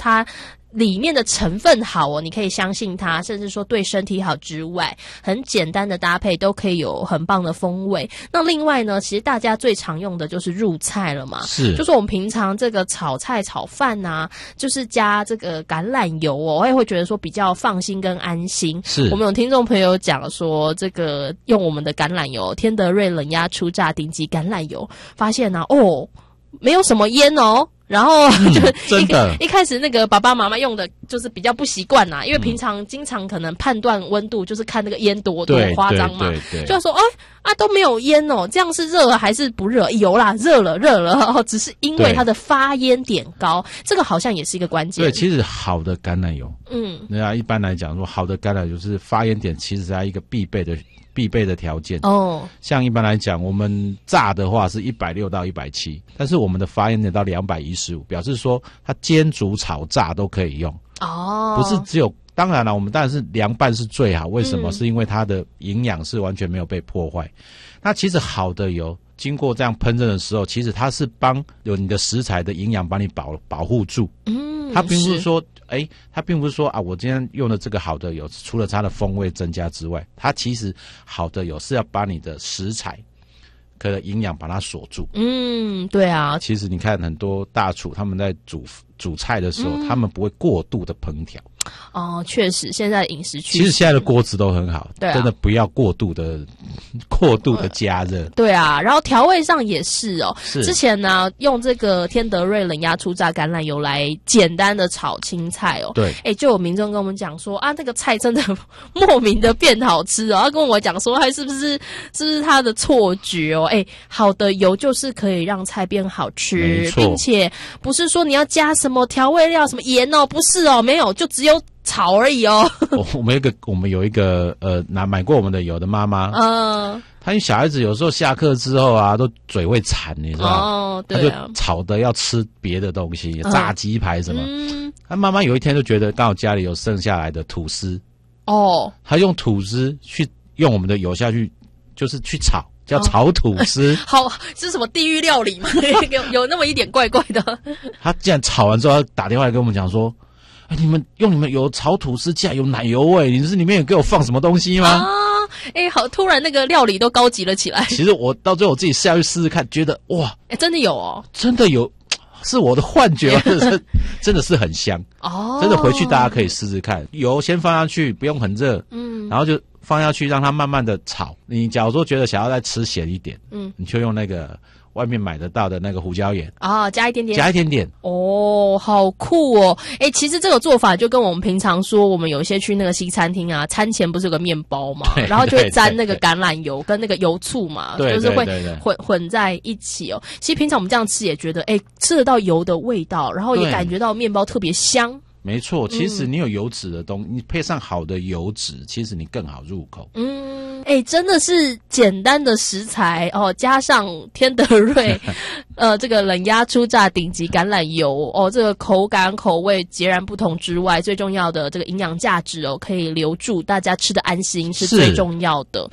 它里面的成分好哦，你可以相信它，甚至说对身体好之外，很简单的搭配都可以有很棒的风味。那另外呢，其实大家最常用的就是入菜了嘛， 是， 就是我们平常这个炒菜炒饭啊，就是加这个橄榄油哦，我也会觉得说比较放心跟安心。 是， 我们有听众朋友讲说，这个用我们的橄榄油天德瑞冷压初榨顶级橄榄油，发现呢、没有什么烟哦。然后就真的一开始那个爸爸妈妈用的就是比较不习惯啦，因为平常经常可能判断温度就是看那个烟多夸张嘛， 对， 就说都没有烟哦，这样是热还是不热？有啦，热了，只是因为它的发烟点高，这个好像也是一个关键。 对，其实好的橄榄油，一般来讲说好的橄榄油是发烟点，其实是一个必备的条件哦。像一般来讲，我们炸的话是160到170，但是我们的发烟点到215，表示说它煎煮炒炸都可以用哦，不是只有。当然了，我们当然是凉拌是最好，为什么？是因为它的营养是完全没有被破坏。那其实好的油经过这样烹饪的时候，其实它是帮有你的食材的营养帮你保护住。它并不是说它并不是说我今天用的这个好的油，除了它的风味增加之外，它其实好的油是要把你的食材可能营养把它锁住。 对啊。其实你看很多大厨他们在煮菜的时候，他们不会过度的烹调。 确实，现在饮食趋势， 其实现在的锅子都很好，对真的不要过度的加热。对啊， 然后调味上也是哦。 是之前呢，用这个天德瑞冷压初榨橄榄油来简单的炒青菜哦。 对， 就有民众跟我们讲说这个菜真的莫名的变好吃哦。他跟我讲说，是不是他的错觉哦？好的油就是可以让菜变好吃，并且不是说你要加什么调味料、什么盐哦，不是哦，没有，就只有炒而已哦。 我们有一个买过我们的油的妈妈，她小孩子有时候下课之后都嘴会馋，你知道对她就吵的要吃别的东西，炸鸡排什么。她妈妈有一天就觉得刚好家里有剩下来的吐司，她用吐司去用我们的油下去，就是去炒。叫炒吐司， 好，是什么地狱料理吗？有那么一点怪怪的。 他竟然炒完之后，他打电话来跟我们讲说：“你们有炒吐司，竟然有奶油味，你是里面有给我放什么东西吗？” 好，突然那个料理都高级了起来。 其实我到最后我自己下去试试看，觉得哇， 真的有哦， 真的有，是我的幻觉吗？真的是很香哦，真的回去大家可以试试看，油先放下去，不用很热，然后就放下去，让它慢慢的炒。你假如说觉得想要再吃咸一点，你就用那个外面买得到的那个胡椒盐加一点点好酷哦。其实这个做法就跟我们平常说，我们有一些去那个西餐厅餐前不是有个面包嘛，然后就会沾那个橄榄油跟那个油醋嘛，就是会混在一起哦。其实平常我们这样吃也觉得吃得到油的味道，然后也感觉到面包特别香。 没错，其实你有油脂的东西，你配上好的油脂，其实你更好入口。 真的是简单的食材加上天德瑞这个冷压初榨顶级橄榄油这个口感口味截然不同之外，最重要的这个营养价值可以留住，大家吃得安心是最重要的。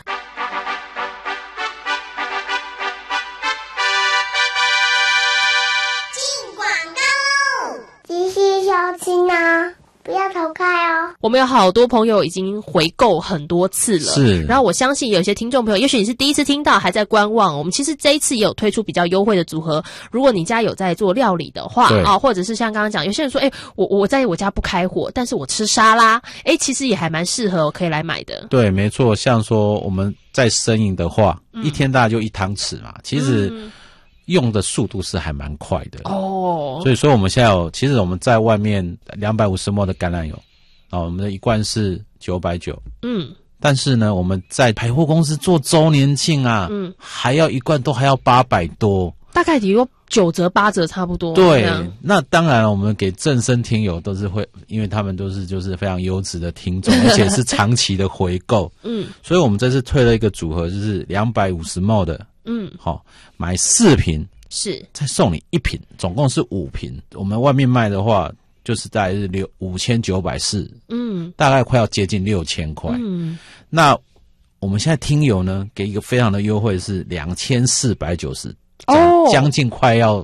亲啊，不要逃开哦。 我们有好多朋友已经回购很多次了， 是。 然后我相信有些听众朋友，也许你是第一次听到，还在观望。我们其实这一次也有推出比较优惠的组合，如果你家有在做料理的话或者是像刚刚讲，有些人说，我在我家不开火，但是我吃沙拉，其实也还蛮适合可以来买的。 对，没错。像说我们在生饮的话，一天大概就1汤匙嘛，其实。用的速度是还蛮快的所以说我们现在其实我们在外面250ml 的橄榄油我们的一罐是990，但是呢我们在百货公司做周年庆还要一罐都还要800多， 大概也有9折8折差不多。 对，那当然我们给正声听友都是会，因为他们都是就是非常优质的听众，而且是长期的回购所以我们这次推了一个组合，就是 250ml 的买4瓶是再送你1瓶，总共是5瓶。我们外面卖的话，就是大概是5940，大概快要接近6000块。那我们现在听友呢，给一个非常的优惠是2490，将近快要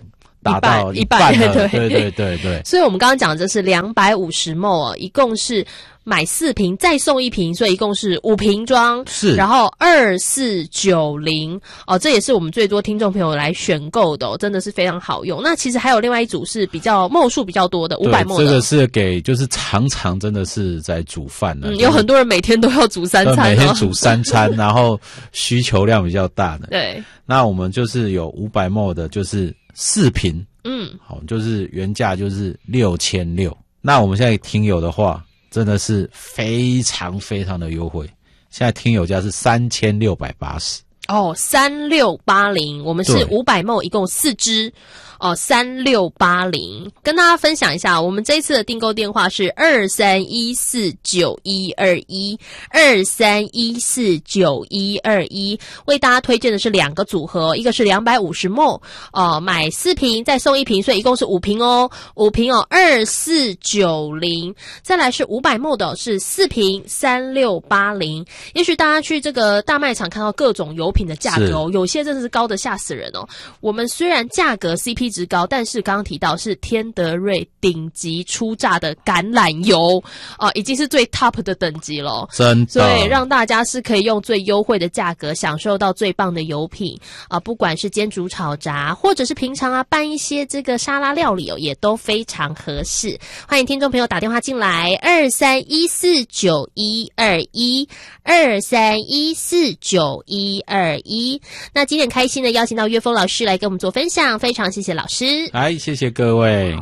达到一半了，对。 所以我们刚刚讲的是250ml，一共是买4瓶再送1瓶，所以一共是5瓶装， 是， 然后2490哦，这也是我们最多听众朋友来选购的真的是非常好用。那其实还有另外一组是比较ml数比较多的500ml的， 这个是给就是常真的是在煮饭的， 有很多人每天都要煮3餐， 每天煮3餐，然后需求量比较大的。 对， 那我们就是有500ml的，就是4瓶，好，就是原价就是6600。那我们现在听友的话，真的是非常的优惠，现在听友价是3680。 哦，3680，我们是500ml，一共4支。3680，跟大家分享一下，我们这一次的订购电话是23149121，23149121，为大家推荐的是2个组合，一个是250ml，买4瓶再送1瓶，所以一共是5瓶哦，5瓶哦，2490，再来是500ml的是4瓶3680，也许大家去这个大卖场看到各种油品的价格有些真的是高的吓死人哦。我们虽然价格 CP值高，但是刚刚提到是天德瑞顶级初榨的橄榄油已经是最 top 的等级了， 真的， 所以让大家是可以用最优惠的价格享受到最棒的油品不管是煎煮炒炸，或者是平常拌一些这个沙拉料理也都非常合适。欢迎听众朋友打电话进来，23149121，23149121。那今天开心的邀请到岳峰老师来跟我们做分享，非常谢谢老师。 谢谢各位。